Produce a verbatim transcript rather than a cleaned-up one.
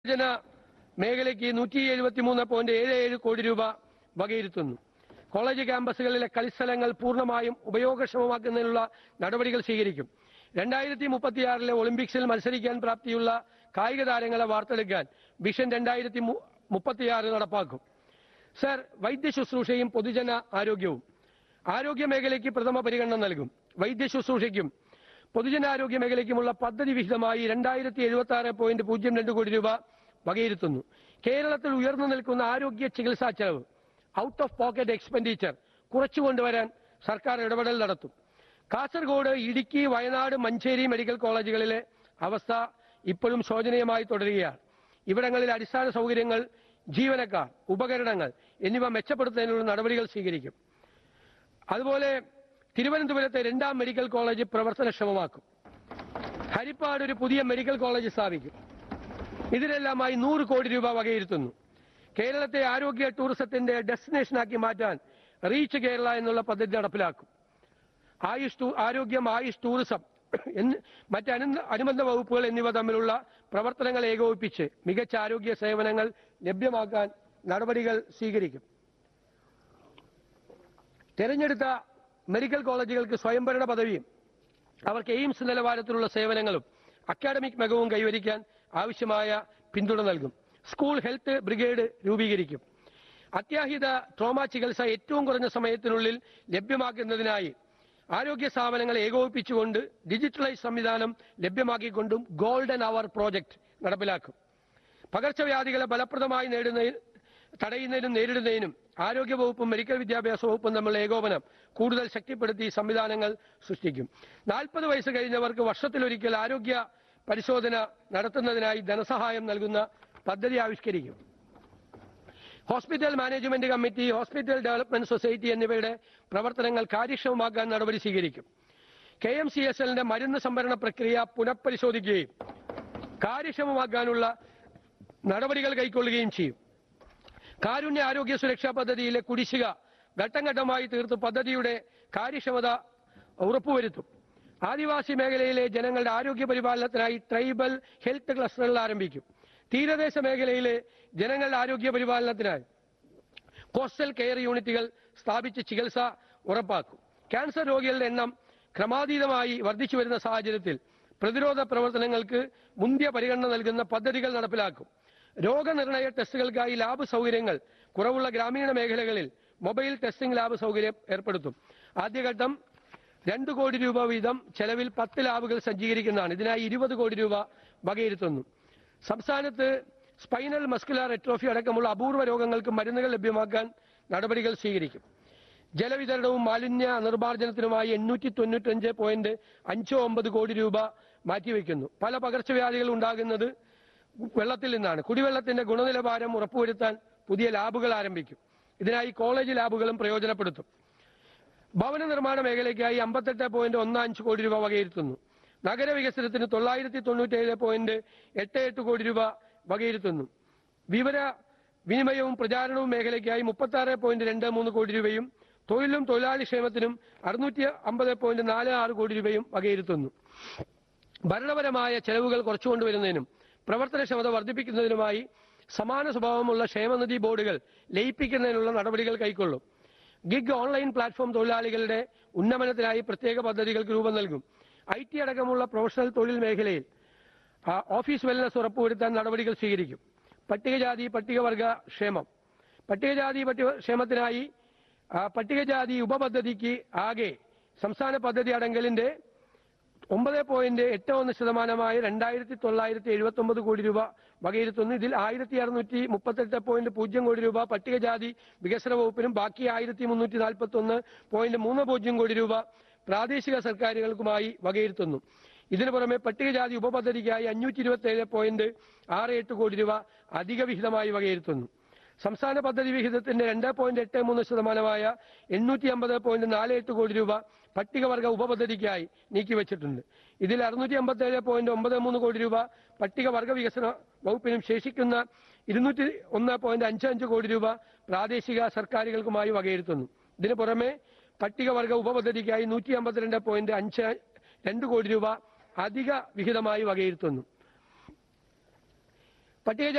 ജന മേഖലയ്ക്ക് നൂറ്റി എഴുപത്തി മൂന്ന് പോയിന്റ് ഏഴ് ഏഴ് കോടി രൂപ വകയിരുത്തുന്നു. കോളേജ് ക്യാമ്പസുകളിലെ കളിസ്ഥലങ്ങൾ പൂർണ്ണമായും ഉപയോഗക്ഷമമാക്കുന്നതിനുള്ള നടപടികൾ സ്വീകരിക്കും. രണ്ടായിരത്തി മുപ്പത്തിയാറിലെ ഒളിമ്പിക്സിൽ മത്സരിക്കാൻ പ്രാപ്തിയുള്ള കായിക താരങ്ങളെ വാർത്തെടുക്കാൻ വിഷൻ രണ്ടായിരത്തി മുപ്പത്തിയാറ് നടപ്പാക്കും. സർ, വൈദ്യ ശുശ്രൂഷയും പൊതുജന ആരോഗ്യവും ആരോഗ്യ മേഖലയ്ക്ക് പ്രഥമ പരിഗണന നൽകും. വൈദ്യ ശുശ്രൂഷയ്ക്കും പൊതുജനാരോഗ്യ മേഖലയ്ക്കുമുള്ള പദ്ധതി വിഹിതമായി രണ്ടായിരത്തി എഴുപത്തി ആറ് പോയിന്റ് പൂജ്യം രണ്ട് കോടി രൂപ വകയിരുത്തുന്നു. കേരളത്തിൽ ഉയർന്നു നിൽക്കുന്ന ആരോഗ്യ ചികിത്സാ ചെലവ് ഔട്ട് ഓഫ് പോക്കറ്റ് എക്സ്പെൻഡിച്ചർ കുറച്ചുകൊണ്ടുവരാൻ സർക്കാർ ഇടപെടൽ നടത്തും. കാസർഗോഡ്, ഇടുക്കി, വയനാട്, മഞ്ചേരി മെഡിക്കൽ കോളേജുകളിലെ അവസ്ഥ ഇപ്പോഴും ശോചനീയമായി തുടരുകയാണ്. ഇവിടങ്ങളിൽ അടിസ്ഥാന സൗകര്യങ്ങൾ, ജീവനക്കാർ, ഉപകരണങ്ങൾ എന്നിവ മെച്ചപ്പെടുത്തുന്നതിനുള്ള നടപടികൾ സ്വീകരിക്കും. അതുപോലെ തിരുവനന്തപുരത്തെ രണ്ടാം മെഡിക്കൽ കോളേജ് പ്രവർത്തനക്ഷമമാക്കും. ഹരിപ്പാട് ഒരു പുതിയ മെഡിക്കൽ കോളേജ് സ്ഥാപിക്കും. ഇതിനെല്ലാമായി നൂറ് കോടി രൂപ വകയിരുത്തുന്നു. കേരളത്തെ ആരോഗ്യ ടൂറിസത്തിന്റെ ഡെസ്റ്റിനേഷനാക്കി മാറ്റാൻ റീച്ച് കേരള എന്നുള്ള പദ്ധതി നടപ്പിലാക്കും. ആയുഷ് ആരോഗ്യം, ആയുഷ് ടൂറിസം മറ്റ് അനുബന്ധ വകുപ്പുകൾ എന്നിവ തമ്മിലുള്ള പ്രവർത്തനങ്ങൾ ഏകോപിപ്പിച്ച് മികച്ച ആരോഗ്യ സേവനങ്ങൾ ലഭ്യമാക്കാൻ നടപടികൾ സ്വീകരിക്കും. തെരഞ്ഞെടുത്ത മെഡിക്കൽ കോളേജുകൾക്ക് സ്വയംഭരണ പദവിയും അവർക്ക് എയിംസ് നിലവാരത്തിലുള്ള സേവനങ്ങളും അക്കാഡമിക് മികവും കൈവരിക്കാൻ ആവശ്യമായ പിന്തുണ നൽകും. സ്കൂൾ ഹെൽത്ത് ബ്രിഗേഡ് രൂപീകരിക്കും. അത്യാഹിത ട്രോമ ചികിത്സ ഏറ്റവും കുറഞ്ഞ സമയത്തിനുള്ളിൽ ലഭ്യമാക്കുന്നതിനായി ആരോഗ്യ സ്ഥാപനങ്ങളെ ഏകോപിപ്പിച്ചുകൊണ്ട് ഡിജിറ്റലൈസ് സംവിധാനം ലഭ്യമാക്കിക്കൊണ്ടും ഗോൾഡൻ അവർ പ്രോജക്ട് നടപ്പിലാക്കും. പകർച്ചവ്യാധികളെ ഫലപ്രദമായി നേടുന്നതിന് തടയുന്നതിനും നേരിടുന്നതിനും ആരോഗ്യവകുപ്പും മെഡിക്കൽ വിദ്യാഭ്യാസ വകുപ്പും തമ്മിലുള്ള ഏകോപനം കൂടുതൽ ശക്തിപ്പെടുത്തി സംവിധാനങ്ങൾ സൃഷ്ടിക്കും. നാൽപ്പത് വയസ്സ് കഴിഞ്ഞവർക്ക് വർഷത്തിലൊരിക്കൽ ആരോഗ്യ പരിശോധന നടത്തുന്നതിനായി ധനസഹായം നൽകുന്ന പദ്ധതി ആവിഷ്കരിക്കും. Hospital management committee, hospital development society എന്നിവയുടെ പ്രവർത്തനങ്ങൾ കാര്യക്ഷമമാക്കാൻ നടപടി സ്വീകരിക്കും. കെ എം സി എസ് എല്ലിന്റെ മരുന്ന് സംഭരണ പ്രക്രിയ പുനഃപരിശോധിക്കുകയും കാര്യക്ഷമമാക്കാനുള്ള നടപടികൾ കൈക്കൊള്ളുകയും ചെയ്യും. കാരുണ്യ ആരോഗ്യ സുരക്ഷാ പദ്ധതിയിലെ കുടിശ്ശിക ഘട്ടം ഘട്ടമായി തീർത്ത് പദ്ധതിയുടെ കാര്യക്ഷമത ഉറപ്പുവരുത്തും. ആദിവാസി മേഖലയിലെ ജനങ്ങളുടെ ആരോഗ്യ പരിപാലനത്തിനായി ട്രൈബൽ ഹെൽത്ത് ക്ലസ്റ്ററുകൾ ആരംഭിക്കും. തീരദേശ മേഖലയിലെ ജനങ്ങളുടെ ആരോഗ്യ പരിപാലനത്തിനായി കോസ്റ്റൽ കെയർ യൂണിറ്റുകൾ സ്ഥാപിച്ച് ചികിത്സ ഉറപ്പാക്കും. ക്യാൻസർ രോഗികളുടെ എണ്ണം ക്രമാതീതമായി വർദ്ധിച്ചു വരുന്ന സാഹചര്യത്തിൽ പ്രതിരോധ പ്രവർത്തനങ്ങൾക്ക് മുന്തിയ പരിഗണന നൽകുന്ന പദ്ധതികൾ നടപ്പിലാക്കും. രോഗനിർണയ ടെസ്റ്റുകൾക്കായി ലാബ് സൗകര്യങ്ങൾ കുറവുള്ള ഗ്രാമീണ മേഖലകളിൽ മൊബൈൽ ടെസ്റ്റിംഗ് ലാബ് സൗകര്യം ഏർപ്പെടുത്തും. ആദ്യഘട്ടം രണ്ടു കോടി രൂപ വീതം ചെലവിൽ പത്ത് ലാബുകൾ സജ്ജീകരിക്കുന്നതാണ്. ഇതിനായി ഇരുപത് കോടി രൂപ വകയിരുത്തുന്നു. സംസ്ഥാനത്ത് സ്പൈനൽ മസ്കുലർ എട്രോഫി അടക്കമുള്ള അപൂർവ രോഗങ്ങൾക്ക് മരുന്നുകൾ ലഭ്യമാക്കാൻ നടപടികൾ സ്വീകരിക്കും. ജലവിതരണവും മാലിന്യ നിർമ്മാർജ്ജനത്തിനുമായി എണ്ണൂറ്റി തൊണ്ണൂറ്റഞ്ച് പോയിന്റ് അഞ്ച് ഒമ്പത് കോടി രൂപ മാറ്റിവെക്കുന്നു. പല പകർച്ചവ്യാധികൾ ഉണ്ടാകുന്നത് വെള്ളത്തിൽ നിന്നാണ്. കുടിവെള്ളത്തിന്റെ ഗുണനിലവാരം ഉറപ്പുവരുത്താൻ പുതിയ ലാബുകൾ ആരംഭിക്കും. ഇതിനായി കോളേജ് ലാബുകളും പ്രയോജനപ്പെടുത്തും. ഭവന നിർമ്മാണ മേഖലയ്ക്കായി അമ്പത്തെട്ട് പോയിന്റ് ഒന്ന് അഞ്ച് കോടി രൂപ വകയിരുത്തുന്നു. നഗരവികസനത്തിന് തൊള്ളായിരത്തി തൊണ്ണൂറ്റി ഏഴ് പോയിന്റ് എട്ട് എട്ട് കോടി രൂപ വകയിരുത്തുന്നു. വിവര വിനിമയവും പ്രചാരണവും മേഖലയ്ക്കായി മുപ്പത്തി ആറ് പോയിന്റ് രണ്ട് മൂന്ന് കോടി രൂപയും തൊഴിലും തൊഴിലാളി ക്ഷേമത്തിനും അറുന്നൂറ്റി അമ്പത് പോയിന്റ് നാല് ആറ് കോടി രൂപയും വകയിരുത്തുന്നു. ഭരണപരമായ ചെലവുകൾ കുറച്ചുകൊണ്ടുവരുന്നതിനും പ്രവർത്തനക്ഷമത വർദ്ധിപ്പിക്കുന്നതിനുമായി സമാന സ്വഭാവമുള്ള ക്ഷേമനിധി ബോർഡുകൾ ലയിപ്പിക്കുന്നതിനുള്ള നടപടികൾ കൈക്കൊള്ളും. ഗിഗ് ഓൺലൈൻ പ്ലാറ്റ്ഫോം തൊഴിലാളികളുടെ ഉന്നമനത്തിനായി പ്രത്യേക പദ്ധതികൾക്ക് രൂപം നൽകും. ഐ ടി അടക്കമുള്ള പ്രൊഫഷണൽ തൊഴിൽ മേഖലയിൽ ഓഫീസ് വെൽനസ് ഉറപ്പുവരുത്താൻ നടപടികൾ സ്വീകരിക്കും. പട്ടികജാതി പട്ടികവർഗ ക്ഷേമം പട്ടികജാതി പട്ടിക ക്ഷേമത്തിനായി പട്ടികജാതി ഉപപദ്ധതിക്ക് ആകെ സംസ്ഥാന പദ്ധതി അടങ്കലിന്റെ ഒമ്പത് പോയിന്റ് എട്ട് ഒന്ന് ശതമാനമായ രണ്ടായിരത്തി തൊള്ളായിരത്തി എഴുപത്തി ഒമ്പത് കോടി രൂപ വകയിരുത്തുന്നു. ഇതിൽ ആയിരത്തി അറുന്നൂറ്റി മുപ്പത്തെട്ട് പോയിന്റ് പൂജ്യം കോടി രൂപ പട്ടികജാതി വികസന വകുപ്പിനും ബാക്കി ആയിരത്തി മുന്നൂറ്റി നാൽപ്പത്തി ഒന്ന് പോയിന്റ് മൂന്ന് പൂജ്യം കോടി രൂപ പ്രാദേശിക സർക്കാരുകൾക്കുമായി വകയിരുത്തുന്നു. ഇതിനു പുറമെ പട്ടികജാതി ഉപപദ്ധതിക്കായി അഞ്ഞൂറ്റി ഇരുപത്തി ഏഴ് പോയിന്റ് ആറ് എട്ട് കോടി രൂപ അധിക വിഹിതമായി വകയിരുത്തുന്നു. സംസ്ഥാന പദ്ധതി വിഹിതത്തിന്റെ രണ്ട് പോയിന്റ് എട്ട് മൂന്ന് ശതമാനമായ എണ്ണൂറ്റി അമ്പത് പോയിന്റ് നാല് എട്ട് കോടി രൂപ പട്ടികവർഗ ഉപപദ്ധതിക്കായി നീക്കിവച്ചിട്ടുണ്ട്. ഇതിൽ അറുന്നൂറ്റി അമ്പത്തി ഏഴ് പോയിന്റ് ഒമ്പത് മൂന്ന് കോടി രൂപ പട്ടികവർഗ വികസന വകുപ്പിനും ശേഷിക്കുന്ന ഇരുന്നൂറ്റി ഒന്ന് പോയിന്റ് അഞ്ച് അഞ്ച് കോടി രൂപ പ്രാദേശിക സർക്കാരുകൾക്കുമായി വകയിരുത്തുന്നു. ഇതിനു പുറമെ പട്ടികവർഗ ഉപപദ്ധതിക്കായി നൂറ്റി അമ്പത്തിരണ്ട് പോയിന്റ് അഞ്ച് രണ്ട് കോടി രൂപ അധിക വിഹിതമായി വകയിരുത്തുന്നു. പട്ടിക